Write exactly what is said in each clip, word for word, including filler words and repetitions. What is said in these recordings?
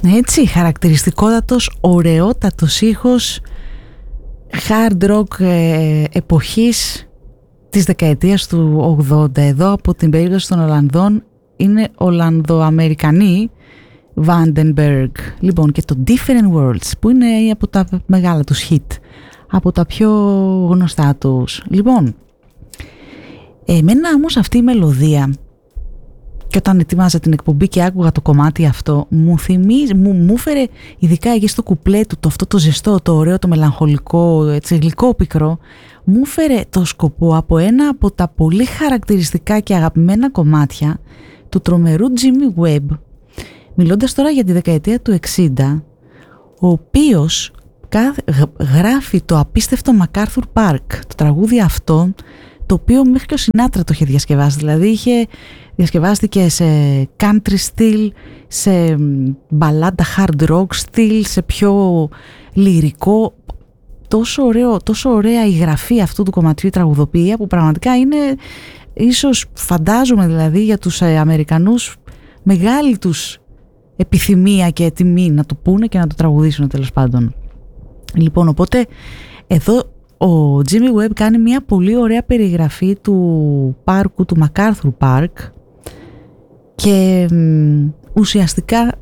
Έτσι, χαρακτηριστικότατος, ωραιότατος ήχος hard rock ε, εποχής της δεκαετίας του ογδόντα. Εδώ από την περίπτωση των Ολλανδών είναι Ολλανδοαμερικανοί Vandenberg. Λοιπόν, και το Different Worlds που είναι από τα μεγάλα τους hit, από τα πιο γνωστά τους. Λοιπόν, εμένα όμως αυτή η μελωδία, και όταν ετοιμάζα την εκπομπή και άκουγα το κομμάτι αυτό, μου θυμίζει, μου, μου φέρε ειδικά εκεί στο κουπλέ του, το, αυτό το ζεστό, το ωραίο, το μελαγχολικό, έτσι γλυκό πικρό, μου φέρε το σκοπό από ένα από τα πολύ χαρακτηριστικά και αγαπημένα κομμάτια του τρομερού Jimmy Webb, μιλώντας τώρα για τη δεκαετία του εξήντα, ο οποίος γράφει το απίστευτο MacArthur Park, το τραγούδι αυτό, το οποίο μέχρι και ο Σινάτρα το είχε διασκευάσει, δηλαδή είχε διασκευάστηκε σε country style, σε μπαλάντα hard rock style, σε πιο λυρικό. Τόσο, ωραίο, τόσο ωραία η γραφή αυτού του κομματιού, η τραγουδοποιία, που πραγματικά είναι, ίσως φαντάζομαι δηλαδή για τους ε, Αμερικανούς, μεγάλη τους επιθυμία και τιμή να το πούνε και να το τραγουδήσουν τέλος πάντων. Λοιπόν, οπότε εδώ ο Jimmy Webb κάνει μια πολύ ωραία περιγραφή του πάρκου, του MacArthur Park, και μ, ουσιαστικά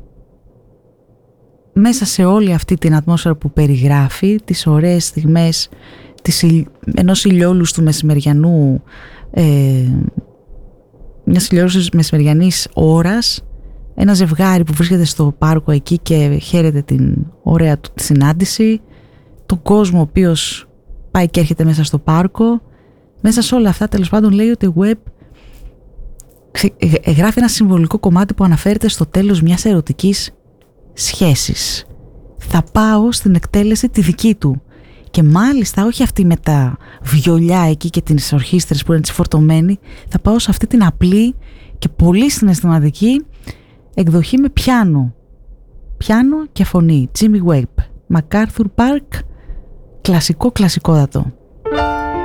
μέσα σε όλη αυτή την ατμόσφαιρα που περιγράφει, τις ωραίες στιγμές της, ενός ηλιόλουστου μεσημεριανού, ε, μιας ηλιόλουστης μεσημεριανής ώρας, ένα ζευγάρι που βρίσκεται στο πάρκο εκεί και χαίρεται την ωραία του συνάντηση, τον κόσμο ο οποίος πάει και έρχεται μέσα στο πάρκο. Μέσα σε όλα αυτά, τέλος πάντων, λέει ότι ο Webb γράφει ένα συμβολικό κομμάτι που αναφέρεται στο τέλος μιας ερωτικής σχέσης. Θα πάω στην εκτέλεση τη δική του, και μάλιστα όχι αυτή με τα βιολιά εκεί και τις ορχήστρες που είναι φορτωμένη, θα πάω σε αυτή την απλή και πολύ συναισθηματική εκδοχή με πιάνο πιάνο και φωνή. Jimmy Webb, MacArthur Park, κλασικό κλασικότατο.